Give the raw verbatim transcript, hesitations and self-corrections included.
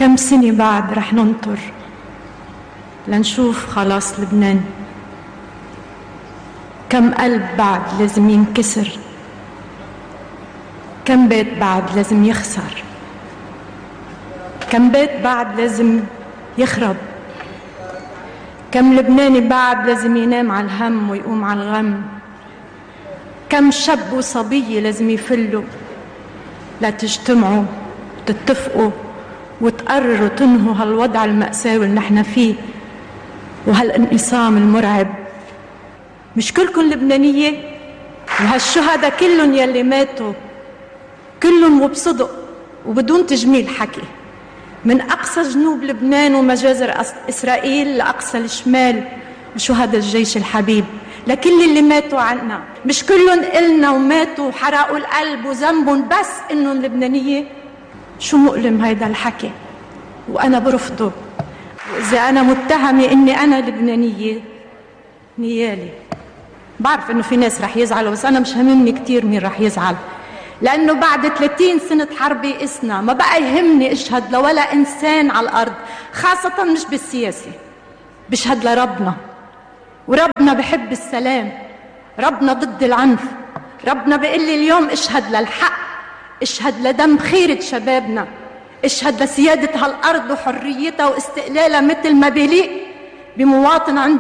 كم سنة بعد رح ننطر لنشوف خلاص لبنان؟ كم قلب بعد لازم ينكسر؟ كم بيت بعد لازم يخسر؟ كم بيت بعد لازم يخرب؟ كم لبناني بعد لازم ينام على الهم ويقوم على الغم؟ كم شاب وصبية لازم يفلوا لتجتمعوا وتتفقوا وتقرروا تنهوا هالوضع المأساوي اللي نحن فيه وهالانقسام المرعب؟ مش كلكم لبنانية؟ وهالشهداء كلهم يلي ماتوا كلهم وبصدق وبدون تجميل حكي، من أقصى جنوب لبنان ومجازر إسرائيل لأقصى الشمال، شهداء الجيش الحبيب، لكل اللي ماتوا عنا. مش كلهم إلنا وماتوا وحرقوا القلب وذنبهم بس إنهم لبنانية؟ شو مؤلم هيدا الحكي، وأنا برفضه. وإذا أنا متهمة إني أنا لبنانية نيالي. بعرف إنه في ناس رح يزعلوا، بس أنا مش هممني كتير مين رح يزعل، لأنه بعد ثلاثين سنة حرب يئسنا، ما بقى يهمني أشهد لولا إنسان على الأرض، خاصة مش بالسياسة. بشهد لربنا، وربنا بحب السلام، ربنا ضد العنف. ربنا بيقول لي اليوم اشهد للحق، اشهد لدم خيرة شبابنا، اشهد لسيادة هالأرض وحريتها واستقلالها مثل ما بيليق بمواطن عنده